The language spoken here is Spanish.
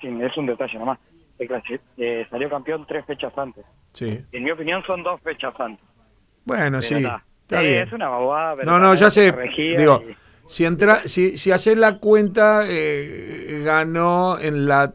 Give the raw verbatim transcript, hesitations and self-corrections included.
Racing, es un detalle nomás, se clasi- eh, salió campeón tres fechas antes. Sí. En mi opinión son dos fechas antes. Bueno, Pero sí, está. está Sí, bien. es una bobada, pero No, está, no, me ya da sé. corregida Digo, y... si entra, si, si haces la cuenta, eh, ganó en la